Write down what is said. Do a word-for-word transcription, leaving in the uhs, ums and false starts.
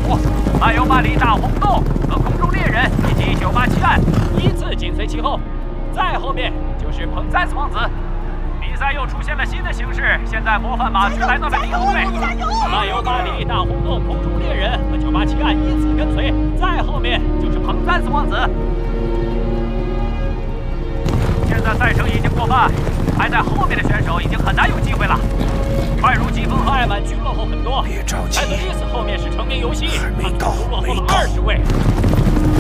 五，马尤巴里大红洞和空中猎人以及一九八七案依次紧随其后，再后面就是彭赞斯王子。比赛又出现了新的形势，现在模范马驹来到了第二位，马尤巴里大红洞、空中猎人和九八七案依次跟随，再后面就是彭赞斯王子。现在赛程已经过半，排在后面的选手已经很难有机会了。快如疾风和艾满居落后很多， 别着急， 莱德利斯后面是成名游戏， 还没到， 落后了没到。 二十位。